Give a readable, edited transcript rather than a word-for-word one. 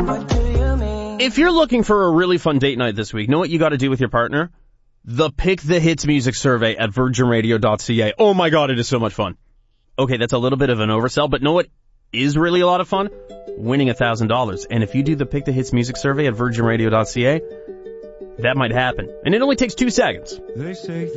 If you're looking for a really fun date night this week, know what you got to do with your partner? The Pick the Hits music survey at virginradio.ca. Oh my god, it is so much fun. Okay, that's a little bit of an oversell, but know what is really a lot of fun? Winning $1,000. And if you do the Pick the Hits music survey at virginradio.ca, that might happen. And it only takes 2 seconds. They say